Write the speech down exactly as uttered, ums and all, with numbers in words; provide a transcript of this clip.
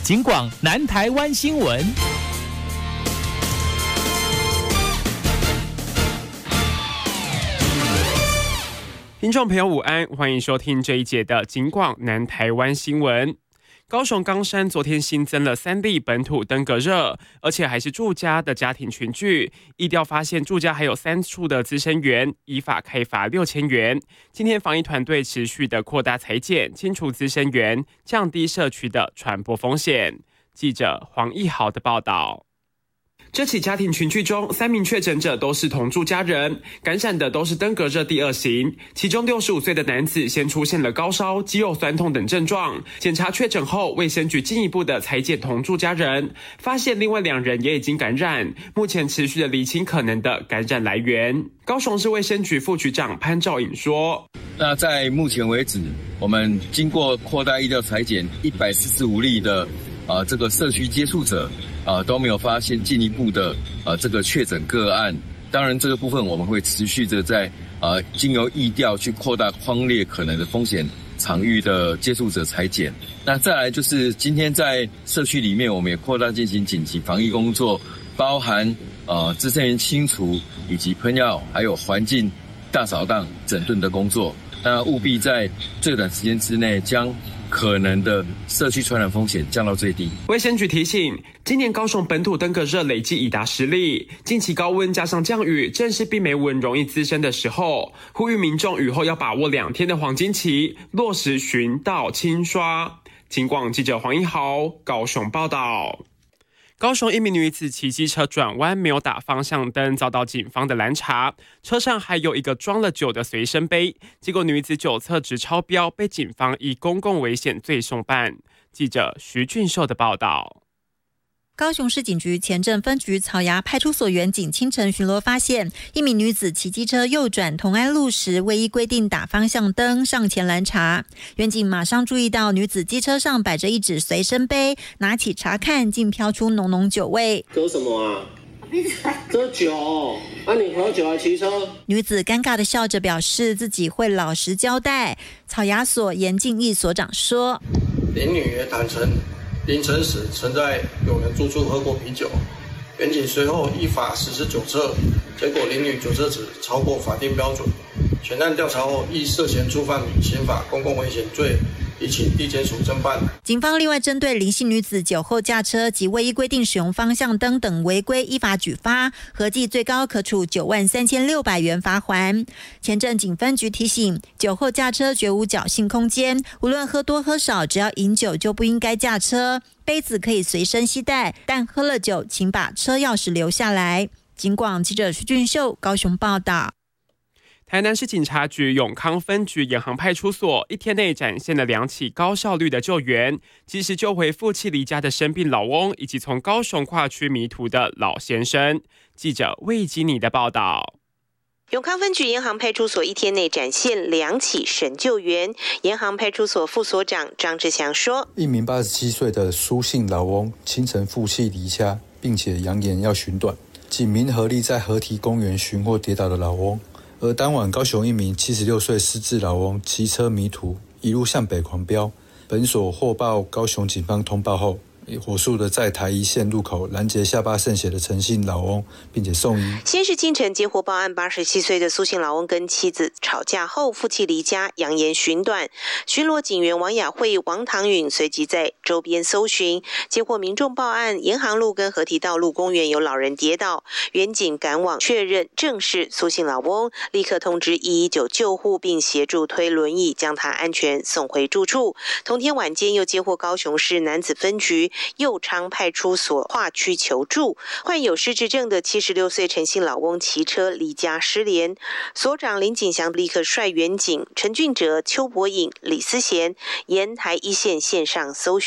警广南台湾新闻。 听众朋友午安，欢迎收听这一节的警广南台湾新闻。高雄冈山昨天新增了三例本土登革热，而且还是住家的家庭群聚。疫调发现住家还有三处的滋生源，依法开罚六千元。今天防疫团队持续的扩大采检，清除滋生源，降低社区的传播风险。记者黄义豪的报道。这起家庭群聚中，三名确诊者都是同住家人，感染的都是登革热第二型。其中六十五岁的男子先出现了高烧、肌肉酸痛等症状，检查确诊后，卫生局进一步的采检同住家人，发现另外两人也已经感染，目前持续的厘清可能的感染来源。高雄市卫生局副局长潘兆颖说：“ 那在目前为止，我们经过扩大疫调采检，一百四十五例的呃这个社区接触者。”呃，都没有发现进一步的呃这个确诊个案。当然，这个部分我们会持续的在呃经由疫调去扩大匡列可能的风险场域的接触者采检。那再来就是今天在社区里面，我们也扩大进行紧急防疫工作，包含呃滋生源清除以及喷药，还有环境大扫荡整顿的工作。那务必在最短时间之内将可能的社区传染风险降到最低。 卫生局提醒，今年高雄本土登革热累计已达十例，近期高温加上降雨，正是病媒蚊容易滋生的时候，呼吁民众雨后要把握两天的黄金期，落实巡倒清刷。警广记者黄一豪高雄报道。高雄一名女子骑机车转弯没有打方向灯，遭到警方的拦查，车上还有一个装了酒的随身杯，结果女子酒测值超标，被警方以公共危险罪送办。记者徐俊秀的报道。 高雄市警局前镇分局草衙派出所员警清晨巡逻发现，一名女子骑机车右转同安路时，未依规定打方向灯，上前拦查。员警马上注意到女子机车上摆着一只随身杯，拿起查看，竟飘出浓浓酒味。 喝什么啊？喝酒啊！你喝酒还骑车？ 女子尴尬的笑着表示自己会老实交代。草衙所严敬义所长说：“ 林女也坦诚。”凌晨时曾在有人住处喝过啤酒，员警随后依法实施酒测，结果林女酒测值超过法定标准。全案调查后，依涉嫌触犯刑法公共危险罪，已请地检署侦办。 警方另外针对林姓女子酒后驾车及未依规定使用方向灯等违规，依法举发，合计最高可处九万三千六百元罚锾。前镇警分局提醒，酒后驾车绝无侥幸空间，无论喝多喝少，只要饮酒就不应该驾车。杯子可以随身携带，但喝了酒，请把车钥匙留下来。警广记者徐俊秀高雄报道。 台南市警察局永康分局延航派出所一天内展现了两起高效率的救援，及时救回负气离家的生病老翁，以及从高雄跨区迷途的老先生。记者魏基尼的报道。 永康分局延航派出所一天内展现两起神救援。延航派出所副所长张志祥说：“ 一名八十七岁的苏姓老翁清晨负气离家，并且扬言要寻短，警民合力在河堤公园寻获跌倒的老翁。而当晚，高雄一名七十六岁失智老翁骑车迷途，一路向北狂飙。本所获报高雄警方通报后，火速的在台一线路口拦截下巴渗血的陈姓老翁，并且送医。 先是清晨接获报案，八十七岁的苏姓老翁跟妻子吵架后负气离家，扬言寻短。巡逻警员王雅慧、王唐允随即在周边搜寻，接获民众报案，延航路跟河堤道路公园有老人跌倒，员警赶往确认正是苏姓老翁，立刻通知一一九救护，并协助推轮椅将他安全送回住处。同天晚间又接获高雄市楠梓分局右昌派出所跨区求助，患有失智症的七十六岁陈姓老翁骑车离家失联，所长林景祥立刻率员警陈俊哲、邱博颖、李思贤沿台一线线上搜寻。